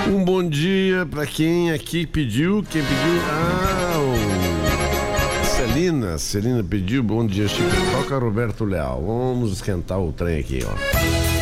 Um bom dia pra quem aqui pediu. Quem pediu? Celina pediu. Bom dia, Chico. Toca Roberto Leal. Vamos esquentar o trem aqui, ó.